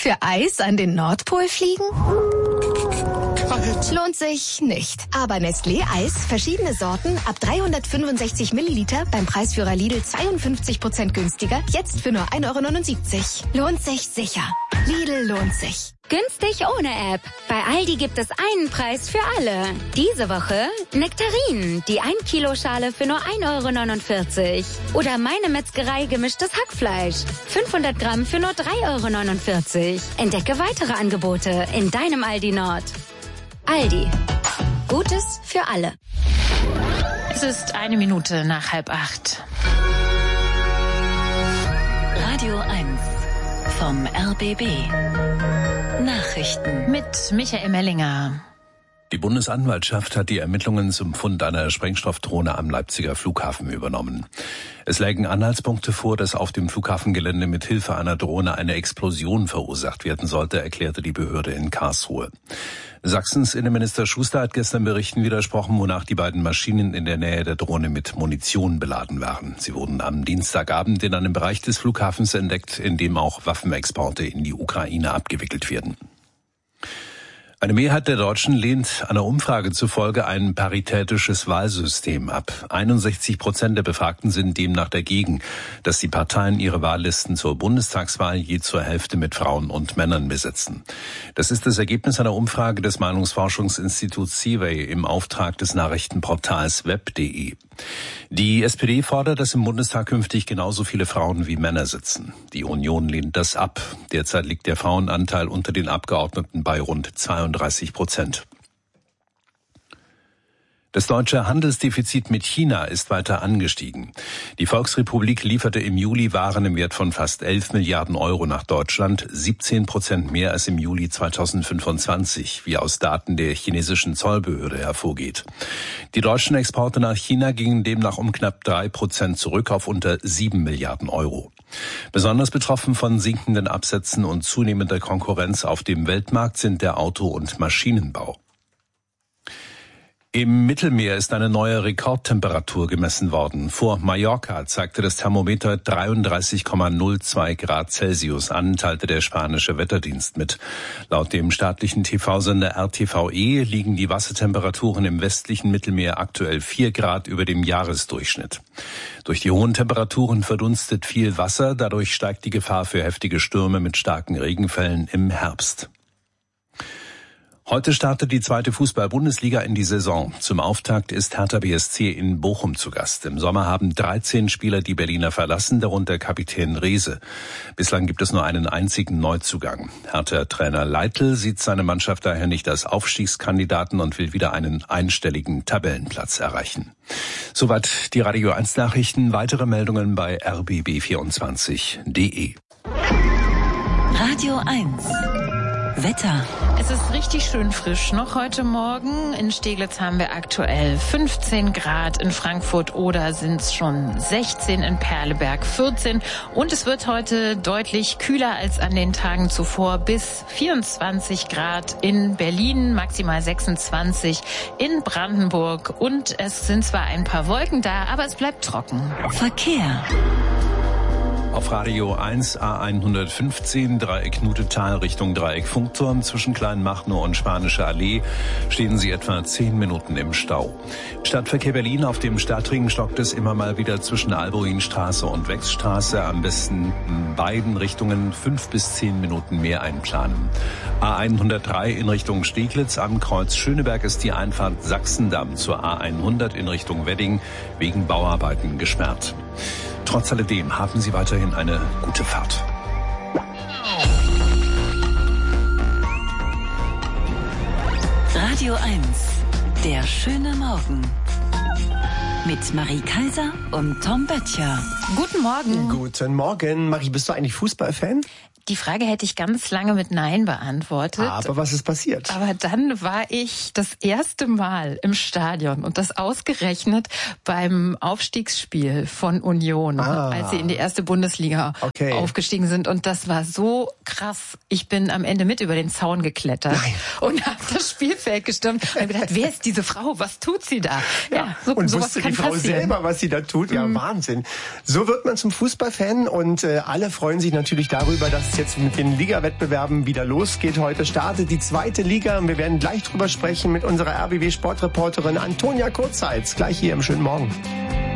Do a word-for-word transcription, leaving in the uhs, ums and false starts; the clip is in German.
Für Eis an den Nordpol fliegen? Lohnt sich nicht. Aber Nestlé Eis, verschiedene Sorten, ab dreihundertfünfundsechzig Milliliter, beim Preisführer Lidl zweiundfünfzig Prozent günstiger, jetzt für nur ein Euro neunundsiebzig. Lohnt sich sicher. Lidl lohnt sich. Günstig ohne App. Bei Aldi gibt es einen Preis für alle. Diese Woche Nektarinen, die ein Kilo Schale für nur ein Euro neunundvierzig. Oder Meine Metzgerei gemischtes Hackfleisch. fünfhundert Gramm für nur drei Euro neunundvierzig. Entdecke weitere Angebote in deinem Aldi Nord. Aldi. Gutes für alle. Es ist eine Minute nach halb acht. Radio eins vom R B B. Nachrichten mit Michael Mellinger. Die Bundesanwaltschaft hat die Ermittlungen zum Fund einer Sprengstoffdrohne am Leipziger Flughafen übernommen. Es lägen Anhaltspunkte vor, dass auf dem Flughafengelände mit Hilfe einer Drohne eine Explosion verursacht werden sollte, erklärte die Behörde in Karlsruhe. Sachsens Innenminister Schuster hat gestern Berichten widersprochen, wonach die beiden Maschinen in der Nähe der Drohne mit Munition beladen waren. Sie wurden am Dienstagabend in einem Bereich des Flughafens entdeckt, in dem auch Waffenexporte in die Ukraine abgewickelt werden. Eine Mehrheit der Deutschen lehnt einer Umfrage zufolge ein paritätisches Wahlsystem ab. einundsechzig Prozent der Befragten sind demnach dagegen, dass die Parteien ihre Wahllisten zur Bundestagswahl je zur Hälfte mit Frauen und Männern besetzen. Das ist das Ergebnis einer Umfrage des Meinungsforschungsinstituts Seaway im Auftrag des Nachrichtenportals web punkt de. Die S P D fordert, dass im Bundestag künftig genauso viele Frauen wie Männer sitzen. Die Union lehnt das ab. Derzeit liegt der Frauenanteil unter den Abgeordneten bei rund zweiunddreißig Prozent. Das deutsche Handelsdefizit mit China ist weiter angestiegen. Die Volksrepublik lieferte im Juli Waren im Wert von fast elf Milliarden Euro nach Deutschland, siebzehn Prozent mehr als im Juli zweitausendfünfundzwanzig, wie aus Daten der chinesischen Zollbehörde hervorgeht. Die deutschen Exporte nach China gingen demnach um knapp drei Prozent zurück auf unter sieben Milliarden Euro. Besonders betroffen von sinkenden Absätzen und zunehmender Konkurrenz auf dem Weltmarkt sind der Auto- und Maschinenbau. Im Mittelmeer ist eine neue Rekordtemperatur gemessen worden. Vor Mallorca zeigte das Thermometer dreiunddreißig Komma null zwei Grad Celsius an, teilte der spanische Wetterdienst mit. Laut dem staatlichen T V-Sender R T V E liegen die Wassertemperaturen im westlichen Mittelmeer aktuell vier Grad über dem Jahresdurchschnitt. Durch die hohen Temperaturen verdunstet viel Wasser, dadurch steigt die Gefahr für heftige Stürme mit starken Regenfällen im Herbst. Heute startet die zweite Fußball-Bundesliga in die Saison. Zum Auftakt ist Hertha B S C in Bochum zu Gast. Im Sommer haben dreizehn Spieler die Berliner verlassen, darunter Kapitän Rehse. Bislang gibt es nur einen einzigen Neuzugang. Hertha-Trainer Leitl sieht seine Mannschaft daher nicht als Aufstiegskandidaten und will wieder einen einstelligen Tabellenplatz erreichen. Soweit die Radio eins Nachrichten. Weitere Meldungen bei r b b vierundzwanzig punkt de. Radio eins Wetter. Es ist richtig schön frisch noch heute Morgen. In Steglitz haben wir aktuell fünfzehn Grad, in Frankfurt oder sind es schon sechzehn, in Perleberg vierzehn. Und es wird heute deutlich kühler als an den Tagen zuvor, bis vierundzwanzig Grad in Berlin, maximal sechsundzwanzig in Brandenburg. Und es sind zwar ein paar Wolken da, aber es bleibt trocken. Verkehr. Auf Radio eins A hundertfünfzehn Dreieck Nutetal Richtung Dreieck Funkturm zwischen Kleinmachnow und Spanische Allee stehen Sie etwa zehn Minuten im Stau. Stadtverkehr Berlin auf dem Stadtring stockt es immer mal wieder zwischen Albuinstraße und Wechsstraße. Am besten in beiden Richtungen fünf bis zehn Minuten mehr einplanen. A hundertdrei in Richtung Steglitz am Kreuz Schöneberg ist die Einfahrt Sachsendamm zur A hundert in Richtung Wedding wegen Bauarbeiten gesperrt. Trotz alledem haben Sie weiterhin eine gute Fahrt. Radio eins, der schöne Morgen. Mit Marie Kaiser und Tom Böttcher. Guten Morgen. Guten Morgen. Marie, bist du eigentlich Fußballfan? Die Frage hätte ich ganz lange mit Nein beantwortet. Aber was ist passiert? Aber dann war ich das erste Mal im Stadion und das ausgerechnet beim Aufstiegsspiel von Union, ah. als sie in die erste Bundesliga okay. aufgestiegen sind. Und das war so krass. Ich bin am Ende mit über den Zaun geklettert Nein. und habe das Spielfeld gestürmt und gedacht, wer ist diese Frau? Was tut sie da? Ja, ja so, und sowas wusste kann die Frau passieren. Selber, was sie da tut? Ja, mhm. Wahnsinn. So wird man zum Fußballfan und äh, alle freuen sich natürlich darüber, dass es jetzt mit den Liga-Wettbewerben wieder losgeht. Heute startet die zweite Liga und wir werden gleich drüber sprechen mit unserer R B W-Sportreporterin Antonia Kurzheitz. Gleich hier im schönen Morgen.